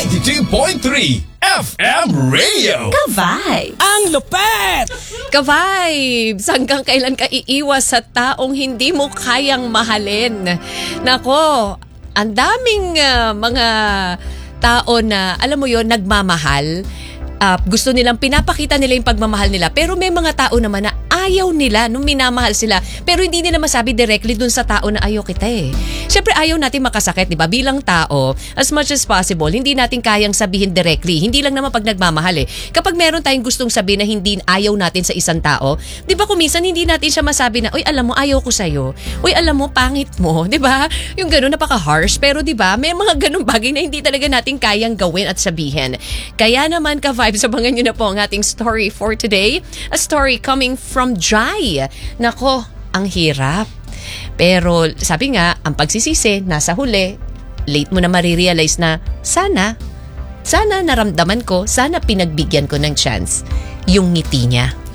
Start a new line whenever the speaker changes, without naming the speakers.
92.3 FM Radio.
Ka-vibes!
Ang lupet!
Ka-vibes! Hanggang kailan ka iiwas sa taong hindi mo kayang mahalin? Nako, ang daming mga tao na, alam mo yon, nagmamahal. Gusto nilang pinapakita nila yung pagmamahal nila. Pero may mga tao naman na ayaw nila nung minamahal sila. Pero hindi nila masabi directly dun sa tao na ayaw kita eh. Siyempre ayaw natin makasakit, di ba? Bilang tao, as much as possible, hindi natin kayang sabihin directly. Hindi lang naman pag nagmamahal eh. Kapag meron tayong gustong sabihin na hindi ayaw natin sa isang tao, di ba kung minsan hindi natin siya masabi na, uy, alam mo, ayaw ko sa'yo. Uy, alam mo, pangit mo. Di ba? Yung gano'n, napaka-harsh. Pero di ba, may mga gano'ng bagay na hindi talaga natin kayang gawin at sabihin. Kaya naman, ka-vibes, sabangan nyo na po ang ating story for today. A story coming from Jai. Nako, ang hirap. Pero sabi nga, ang pagsisisi, nasa huli, late mo na marirealize na sana naramdaman ko, sana pinagbigyan ko ng chance yung ngiti niya.